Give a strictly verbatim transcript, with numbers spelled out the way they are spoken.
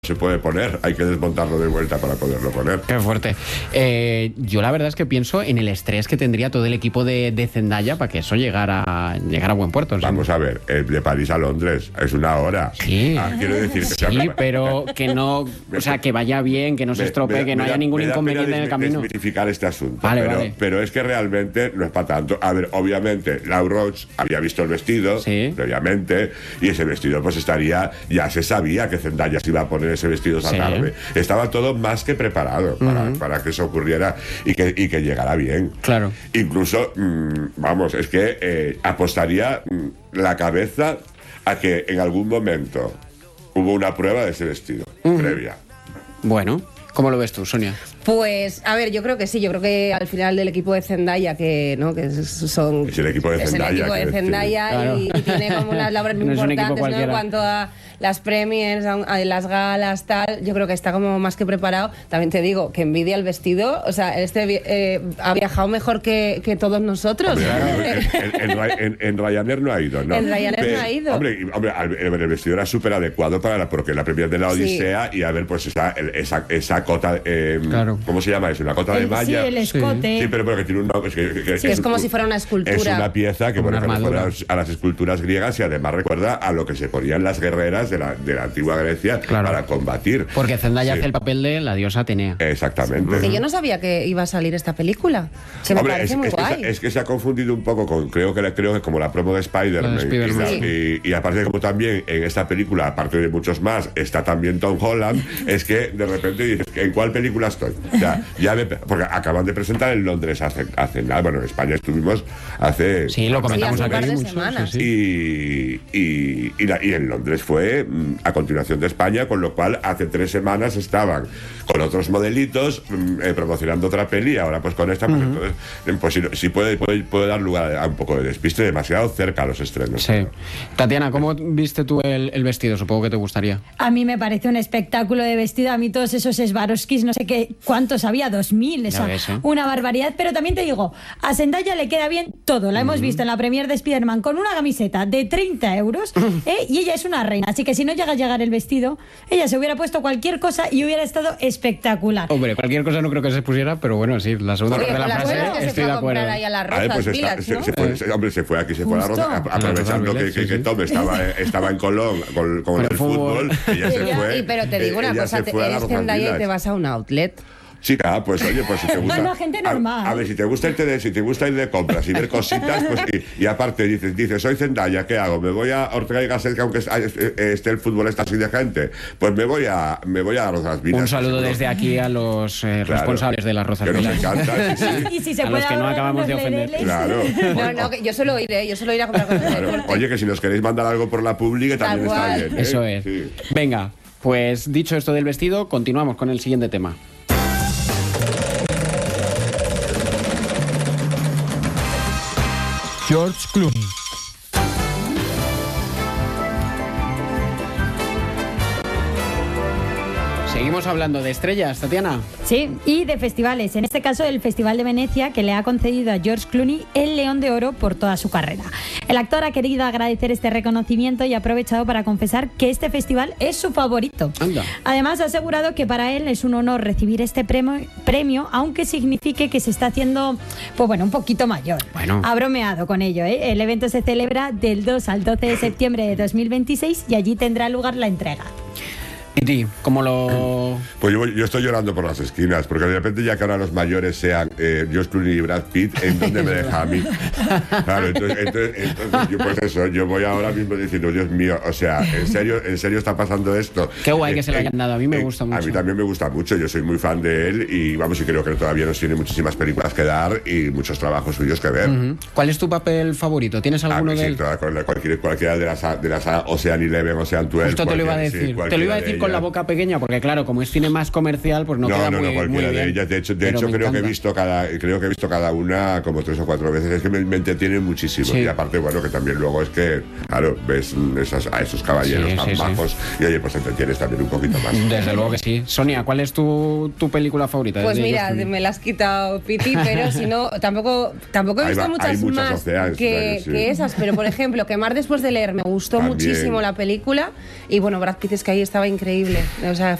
se puede poner, hay que desmontarlo de vuelta para poderlo poner. Qué fuerte. Eh, yo la verdad es que pienso en el estrés que tendría todo el equipo de, de Zendaya para que eso llegara, llegara a buen puerto. ¿Sí? Vamos a ver, eh, de París a Londres es una hora. Sí. Ah, quiero decir que sí, sea... pero que no, o sea, que vaya bien, que no se estropee, que no haya ningún inconveniente en el camino. Desmitificar este asunto. Vale, pero, vale. pero es que realmente no es para tanto. A ver, obviamente, Lau Roach había visto el vestido, sí. obviamente, y ese vestido pues estaría, ya se sabía que Zendaya se iba a poner ese vestido esa sí. tarde. Estaba todo más que preparado para, uh-huh. para que eso ocurriera y que, y que llegara bien. Claro. Incluso, mmm, vamos, es que eh, apostaría mmm, la cabeza a que en algún momento hubo una prueba de ese vestido uh-huh. previa. Bueno, ¿cómo lo ves tú, Sonia? Pues, a ver, yo creo que sí, yo creo que al final del equipo de Zendaya, que no que son... Es el equipo de Zendaya. Es el equipo de Zendaya claro. y, y tiene como unas labores muy no importantes, ¿no? En cuanto a las premiers, a las galas, tal, yo creo que está como más que preparado. También te digo, que envidia el vestido, o sea, este eh, ha viajado mejor que, que todos nosotros. Hombre, en, en, en, en, en Ryanair no ha ido, ¿no? En Ryanair Pero, no ha ido. Hombre, hombre el, el vestido era súper adecuado para la, porque la premier de la Odisea sí. y a ver, pues esa, esa, esa cota, eh, claro. ¿cómo se llama eso? Una cota el, de malla. Sí, el escote. Sí, pero, pero que tiene un nombre. Que, que, sí, que es, es como si fuera una escultura. Es una pieza que, bueno, que recuerda armadura. a las esculturas griegas y además recuerda a lo que se ponían las guerreras de la, de la antigua Grecia claro. para combatir. Porque Zendaya sí. hace el papel de la diosa Atenea. Exactamente. Que yo no sabía que iba a salir esta película. Se me Hombre, parece es, muy es, guay. Que, es que se ha confundido un poco con, creo que, creo que como la promo de Spider-Man. Spider y, sí. y, y aparte como también en esta película, aparte de muchos más, está también Tom Holland, es que de repente dices, ¿en cuál película estoy? O sea, ya me, porque acaban de presentar en Londres hace, hace nada, bueno, en España estuvimos hace... Sí, lo comentamos sí, hace aquí. Un mucho, semanas. Sí, sí. Y, y, y, la, y en Londres fue a continuación de España, con lo cual hace tres semanas estaban con otros modelitos eh, promocionando otra peli, ahora pues con esta, pues, uh-huh. entonces, pues sí, sí puede, puede, puede dar lugar a un poco de despiste, demasiado cerca a los estrenos. Sí. Tatiana, ¿cómo viste tú el, el vestido? Supongo que te gustaría. A mí me parece un espectáculo de vestido, a mí todos esos Swarovskis, no sé qué, ¿cuántos había? Dos mil, esa, ves, ¿eh? Una barbaridad, pero también te digo, a Zendaya le queda bien todo, la uh-huh. hemos visto en la premier de Spider-Man con una camiseta de treinta euros uh-huh. ¿eh? Y ella es una reina, así que si no llega a llegar el vestido, ella se hubiera puesto cualquier cosa y hubiera estado espectacular. Hombre, cualquier cosa no creo que se pusiera, pero bueno, sí, la segunda parte de la frase que estoy de acuerdo. Ahí a las Rozas, a ver, pues está, Village, se, ¿no? se fue, se, hombre, se fue aquí, se fue Justo. a la Rosa, aprovechando que, que, que Tom estaba, estaba en Colón con, con, con el, el fútbol, fútbol ella se fue. Y, pero te digo una cosa, te eres Zendaya y te vas a un outlet. Chica, pues oye, pues si te gusta... No, gente normal. A, a ver, si te gusta irte de, si te gusta ir de compras y ver cositas, pues y, y aparte dices, dices, soy Zendaya, ¿qué hago? ¿Me voy a Ortega y Gasset, que aunque esté el fútbol está así de gente? Pues me voy a me voy a Rozas Vilas. Un saludo desde aquí a los eh, claro, responsables de las Rozas que Vilas. Nos encanta, sí, sí. Y si se a los que no acabamos de ofender. Claro. No, no, que yo suelo ir, ¿eh? Yo suelo ir a comprar cosas claro. de deporte. Oye, que si nos queréis mandar algo por la publi, también está bien, ¿eh? Eso es. Sí. Venga, pues dicho esto del vestido, continuamos con el siguiente tema. George Clooney. Seguimos hablando de estrellas, Tatiana. Sí, y de festivales. En este caso, el Festival de Venecia, que le ha concedido a George Clooney el León de Oro por toda su carrera. El actor ha querido agradecer este reconocimiento y ha aprovechado para confesar que este festival es su favorito. Anda. Además, ha asegurado que para él es un honor recibir este premio, premio aunque signifique que se está haciendo, pues bueno, un poquito mayor. Bueno. Ha bromeado con ello, ¿eh? El evento se celebra del dos al doce de septiembre de dos mil veintiséis y allí tendrá lugar la entrega. ¿Y ti? ¿Cómo lo...? Pues yo, yo estoy llorando por las esquinas, porque de repente ya que ahora los mayores sean eh, George Clooney y Brad Pitt, ¿en dónde me deja a mí? Claro, entonces, entonces, entonces yo pues eso, yo voy ahora mismo diciendo, Dios mío, o sea, ¿en serio, en serio está pasando esto? Qué guay eh, que se lo hayan eh, dado, a mí me eh, gusta mucho. A mí también me gusta mucho, yo soy muy fan de él y vamos, y creo que todavía nos tiene muchísimas películas que dar y muchos trabajos suyos que ver. Uh-huh. ¿Cuál es tu papel favorito? ¿Tienes alguno ah, de sí, él? Toda, cualquier, cualquiera de las, de las Ocean Eleven, Ocean doce. Justo te lo iba a decir, sí, te lo iba a decir con la boca pequeña, porque claro, como es cine más comercial, pues no, no queda no, muy, no, cualquiera muy bien, de ellas. De hecho, de hecho creo encanta. que he visto cada, creo que he visto cada una como tres o cuatro veces. Es que me, me entretiene muchísimo. Sí. Y aparte, bueno, que también luego es que, claro, ves esas, a esos caballeros sí, tan sí, majos sí. y oye, pues te entretienes también un poquito más. Desde luego que sí. Sonia, ¿cuál es tu, tu película favorita? Pues mira, me la has quitado, Piti, pero si no, tampoco, tampoco he visto va, muchas, muchas más Oceans, que, claro, sí. que esas, pero por ejemplo, Quemar después de leer me gustó también. muchísimo la película y bueno, Brad Pitt es que ahí estaba increíble. increíble. O sea,